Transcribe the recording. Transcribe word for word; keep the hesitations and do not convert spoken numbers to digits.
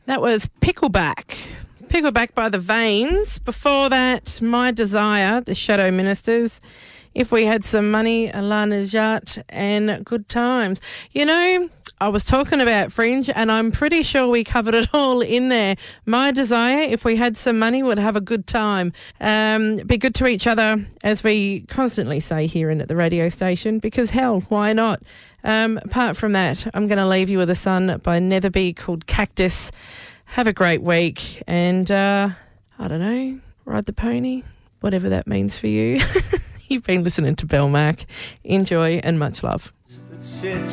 That was Pickleback. Pickleback by the Veins. Before that, My Desire, the Shadow Ministers. If We Had Some Money, Alana Jart, and Good Times. You know, I was talking about Fringe, and I'm pretty sure we covered it all in there. My Desire, if we had some money, would have a good time. Um, be good to each other, as we constantly say here in at the radio station, because hell, why not? Um, apart from that, I'm going to leave you with a song by Netherby called Cactus. Have a great week, and uh, I don't know, ride the pony, whatever that means for you. You've been listening to Bell Mac. Enjoy and much love.